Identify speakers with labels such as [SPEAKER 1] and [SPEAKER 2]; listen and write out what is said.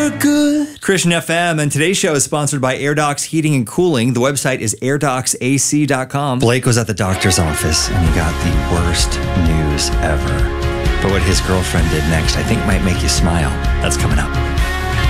[SPEAKER 1] for good. Christian FM, and today's show is sponsored by AirDocs Heating and Cooling. The website is airdocsac.com. Blake was at the doctor's office, and he got the worst news ever. But what his girlfriend did next, I think might make you smile. That's coming up.